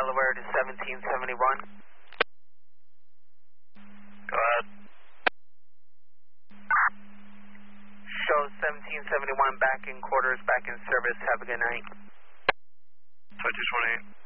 Delaware to 1771. Go ahead. Show 1771 back in quarters, back in service. Have a good night. 2228.